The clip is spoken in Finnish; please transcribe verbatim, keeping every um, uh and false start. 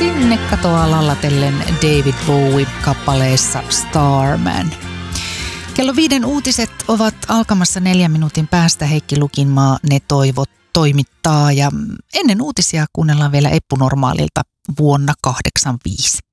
sinne katoaa lallatellen David Bowie kappaleessa Starman. Kello viiden uutiset ovat alkamassa neljän minuutin päästä. Heikki Lukinmaa ne toivot toimittaa ja ennen uutisia kuunnellaan vielä Eppu Normaalilta vuonna kahdeksankymmentäviisi.